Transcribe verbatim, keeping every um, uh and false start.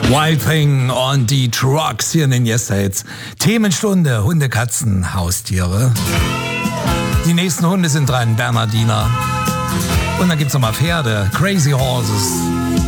Wild Thing und die Trucks hier in den Yes-Hits. Themenstunde, Hunde, Katzen, Haustiere. Die nächsten Hunde sind dran, Bernardiner. Und dann gibt's nochmal Pferde, Crazy Horses.